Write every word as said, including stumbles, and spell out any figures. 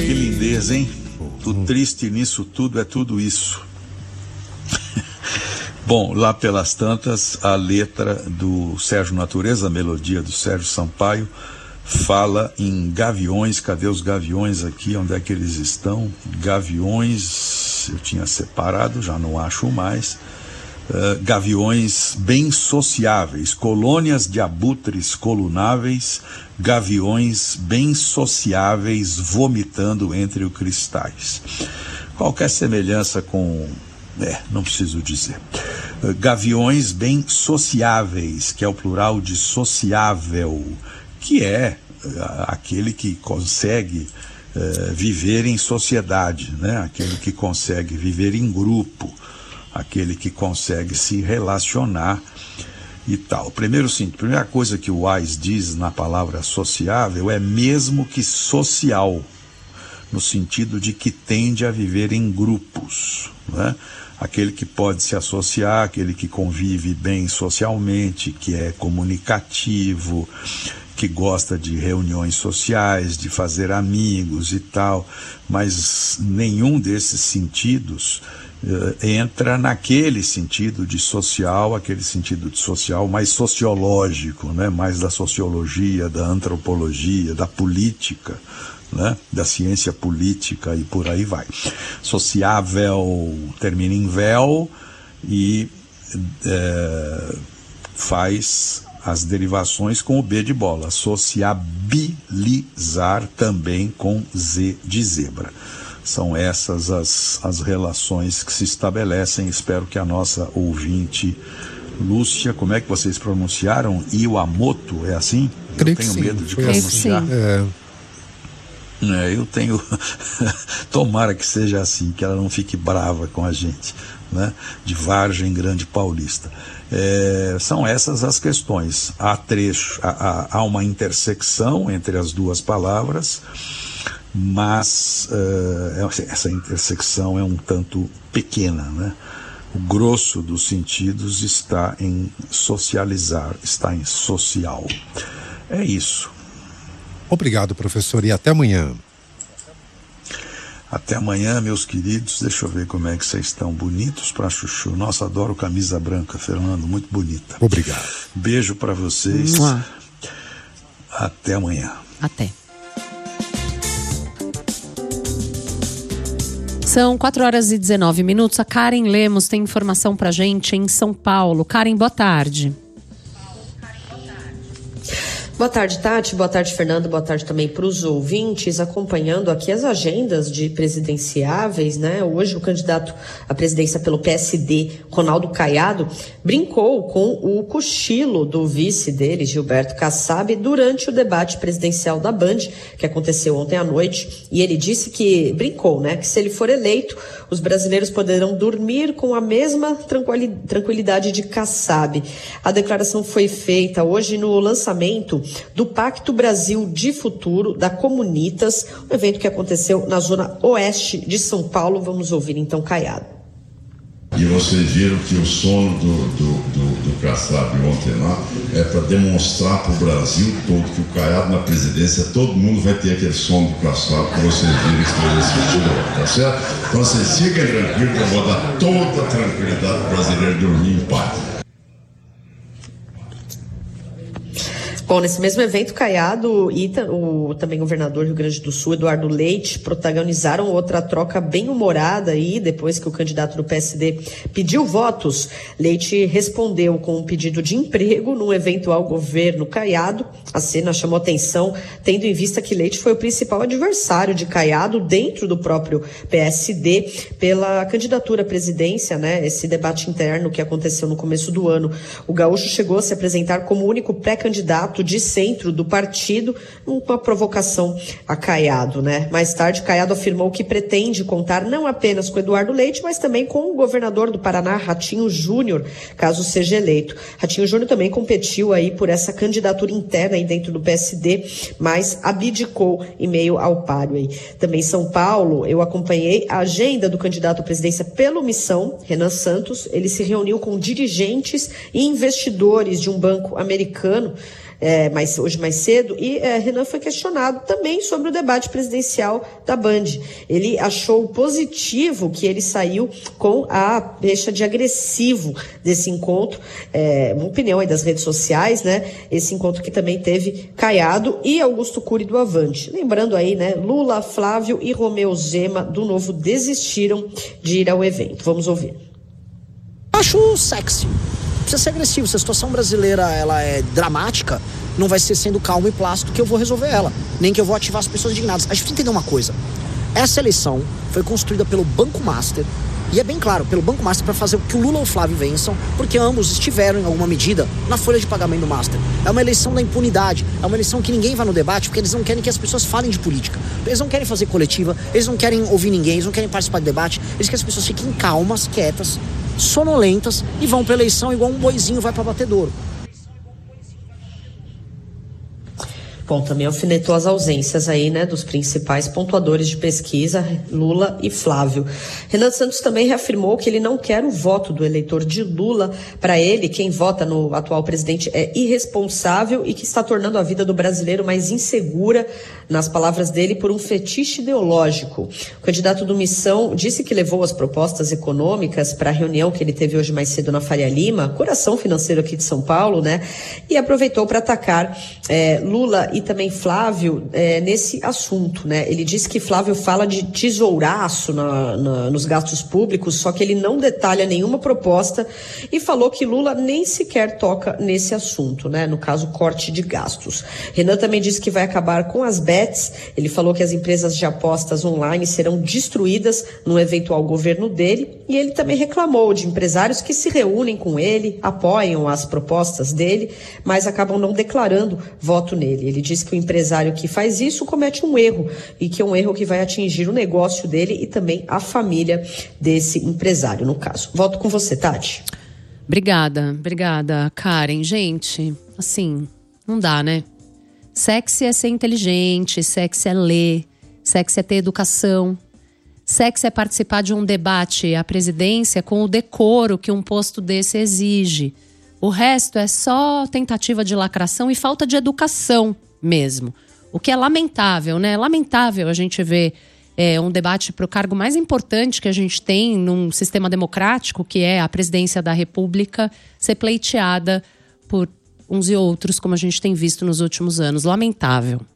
Que lindeza, hein? O triste nisso tudo é tudo isso. Bom, lá pelas tantas, a letra do Sérgio Natureza, a melodia do Sérgio Sampaio, fala em gaviões. Cadê os gaviões aqui? Onde é que eles estão? Gaviões, eu tinha separado, já não acho mais. Uh, gaviões bem sociáveis, colônias de abutres colunáveis, gaviões bem sociáveis vomitando entre os cristais. Qualquer semelhança com... é, não preciso dizer. Uh, gaviões bem sociáveis, que é o plural de sociável, que é uh, aquele que consegue uh, viver em sociedade, né? Aquele que consegue viver em grupo, aquele que consegue se relacionar e tal. Primeiro, sim, a primeira coisa que o Wise diz na palavra sociável é mesmo que social, no sentido de que tende a viver em grupos, né? Aquele que pode se associar, aquele que convive bem socialmente, que é comunicativo, que gosta de reuniões sociais, de fazer amigos e tal, mas nenhum desses sentidos Uh, entra naquele sentido de social, aquele sentido de social mais sociológico, né? Mais da sociologia, da antropologia, da política, né? Da ciência política e por aí vai. Sociável termina em vel e é, faz as derivações com o B de bola. Sociabilizar também com Z de zebra. São essas as, as relações que se estabelecem. Espero que a nossa ouvinte Lúcia, como é que vocês pronunciaram? Iwamoto, é assim? Creio eu tenho sim, medo de foi pronunciar. Assim. É. É, eu tenho... Tomara que seja assim, que ela não fique brava com a gente, né? De Vargem Grande Paulista. É, são essas as questões. Há trecho, há, há, há uma intersecção entre as duas palavras, mas uh, essa intersecção é um tanto pequena, né? O grosso dos sentidos está em socializar, está em social. É isso. Obrigado, professor, e até amanhã. Até amanhã, meus queridos. Deixa eu ver como é que vocês estão. Bonitos pra chuchu. Nossa, adoro camisa branca, Fernando, muito bonita. Obrigado. Beijo pra vocês. Mua. Até amanhã. Até. São quatro horas e dezenove minutos. A Karen Lemos tem informação pra gente em São Paulo. Karen, boa tarde. Boa tarde, Tati. Boa tarde, Fernando. Boa tarde também para os ouvintes, acompanhando aqui as agendas de presidenciáveis, né? Hoje o candidato à presidência pelo P S D, Ronaldo Caiado, brincou com o cochilo do vice dele, Gilberto Kassab, durante o debate presidencial da Band, que aconteceu ontem à noite, e ele disse que, brincou, né? Que se ele for eleito, os brasileiros poderão dormir com a mesma tranquilidade de Kassab. A declaração foi feita hoje no lançamento do Pacto Brasil de Futuro, da Comunitas, um evento que aconteceu na zona oeste de São Paulo. Vamos ouvir então Caiado. E vocês viram que o sono do, do, do, do Kassab ontem lá é para demonstrar para o Brasil todo que o Caiado na presidência, todo mundo vai ter aquele sono do Kassab para vocês virem que foi decidido, tá certo? Então vocês fiquem tranquilos, eu vou dar toda a tranquilidade para o brasileiro dormir em paz. Bom, nesse mesmo evento, Caiado e o também governador do Rio Grande do Sul, Eduardo Leite, protagonizaram outra troca bem humorada aí, depois que o candidato do P S D pediu votos. Leite respondeu com um pedido de emprego num eventual governo Caiado. A cena chamou atenção, tendo em vista que Leite foi o principal adversário de Caiado dentro do próprio P S D pela candidatura à presidência, né? Esse debate interno que aconteceu no começo do ano. O gaúcho chegou a se apresentar como o único pré-candidato de centro do partido, uma provocação a Caiado, né? Mais tarde, Caiado afirmou que pretende contar não apenas com Eduardo Leite, mas também com o governador do Paraná, Ratinho Júnior, caso seja eleito. Ratinho Júnior também competiu aí por essa candidatura interna aí dentro do P S D, mas abdicou em meio ao páreo aí. Também em São Paulo, eu acompanhei a agenda do candidato à presidência pelo Missão, Renan Santos. Ele se reuniu com dirigentes e investidores de um banco americano. é, mais, hoje mais cedo, e é, Renan foi questionado também sobre o debate presidencial da Band. Ele achou positivo que ele saiu com a pecha de agressivo desse encontro, é, uma opinião aí das redes sociais, né? Esse encontro que também teve Caiado e Augusto Cury do Avante. Lembrando aí, né? Lula, Flávio e Romeu Zema do Novo desistiram de ir ao evento. Vamos ouvir. Acho sexy. Precisa ser agressivo. Se a situação brasileira ela é dramática, não vai ser sendo calmo e plácido que eu vou resolver ela. Nem que eu vou ativar as pessoas indignadas. A gente precisa entender uma coisa. Essa eleição foi construída pelo Banco Master, e é bem claro, pelo Banco Master, para fazer com que o Lula ou o Flávio vençam, porque ambos estiveram, em alguma medida, na folha de pagamento do Master. É uma eleição da impunidade, é uma eleição que ninguém vai no debate, porque eles não querem que as pessoas falem de política. Eles não querem fazer coletiva, eles não querem ouvir ninguém, eles não querem participar do debate, eles querem que as pessoas fiquem calmas, quietas, sonolentas, e vão pra eleição igual um boizinho vai pra batedouro. Bom, também alfinetou as ausências aí, né, dos principais pontuadores de pesquisa, Lula e Flávio. Renan Santos também reafirmou que ele não quer o voto do eleitor de Lula. Para ele, quem vota no atual presidente é irresponsável e que está tornando a vida do brasileiro mais insegura, nas palavras dele, por um fetiche ideológico. O candidato do Missão disse que levou as propostas econômicas para a reunião que ele teve hoje mais cedo na Faria Lima, coração financeiro aqui de São Paulo, né, e aproveitou para atacar é, Lula e também Flávio é, nesse assunto, né? Ele disse que Flávio fala de tesouraço na, na, nos gastos públicos, só que ele não detalha nenhuma proposta, e falou que Lula nem sequer toca nesse assunto, né? No caso, corte de gastos. Renan também disse que vai acabar com as bets. Ele falou que as empresas de apostas online serão destruídas no eventual governo dele, e ele também reclamou de empresários que se reúnem com ele, apoiam as propostas dele, mas acabam não declarando voto nele. Ele disse que o empresário que faz isso comete um erro, e que é um erro que vai atingir o negócio dele e também a família desse empresário, no caso. Volto com você, Tati. Obrigada, obrigada, Karen. Gente, assim, não dá, né? Sexy é ser inteligente, sexy é ler, sexy é ter educação, sexy é participar de um debate à presidência com o decoro que um posto desse exige. O resto é só tentativa de lacração e falta de educação mesmo. O que é lamentável, né? É lamentável a gente ver é, um debate para o cargo mais importante que a gente tem num sistema democrático, que é a presidência da República, ser pleiteada por uns e outros, como a gente tem visto nos últimos anos. Lamentável.